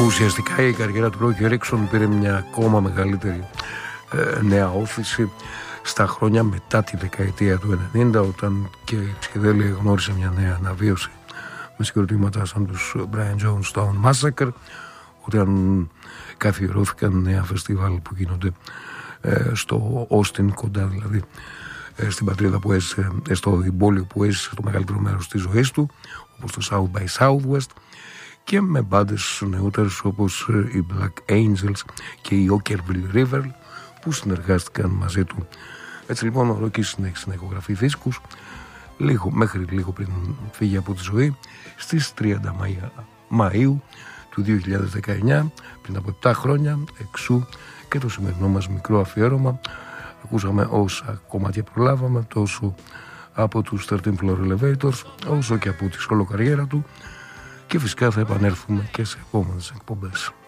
Ουσιαστικά η καριέρα του Ρόκι Έριξον πήρε μια ακόμα μεγαλύτερη νέα όθηση στα χρόνια μετά τη δεκαετία του 90, όταν και η ψυχεδέλεια γνώρισε μια νέα αναβίωση με συγκροτήματα σαν τους Brian Jonestown Massacre, όταν καθιερώθηκαν νέα φεστιβάλ που γίνονται στο Austin, κοντά δηλαδή στην πατρίδα που έζησε, στο εμπόλιο που έζησε το μεγαλύτερο μέρος της ζωής του, όπως το South by Southwest, και με μπάντες νεότερες όπως οι Black Angels και οι Okkervil River που συνεργάστηκαν μαζί του. Έτσι λοιπόν ο Ρόκι συνέχισε να ηχογραφεί δίσκους μέχρι λίγο πριν φύγει από τη ζωή, στις 30 Μαΐου του 2019, πριν από 7 χρόνια. Εξού και το σημερινό μας μικρό αφιέρωμα. Ακούσαμε όσα κομμάτια προλάβαμε, τόσο από τους 13 Floor Elevators όσο και από τη σόλο καριέρα του, και φυσικά θα επανέλθουμε και σε επόμενες εκπομπές.